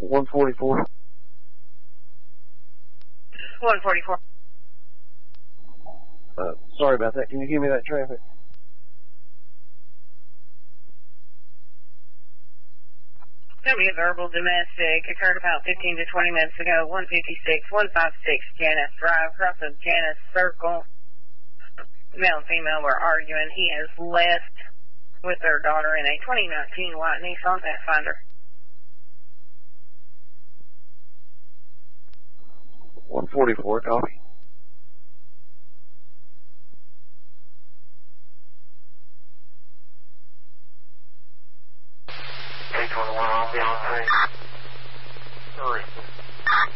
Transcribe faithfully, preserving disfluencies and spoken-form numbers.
one forty-four. one forty-four. Uh, sorry about that. Can you give me that traffic? Gonna be a verbal domestic. Occurred about fifteen to twenty minutes ago. one fifty-six, one fifty-six Janice Drive, across of Janice Circle. Male and female were arguing. He has left with their daughter in a twenty nineteen white Nissan Pathfinder. one forty-four, copy.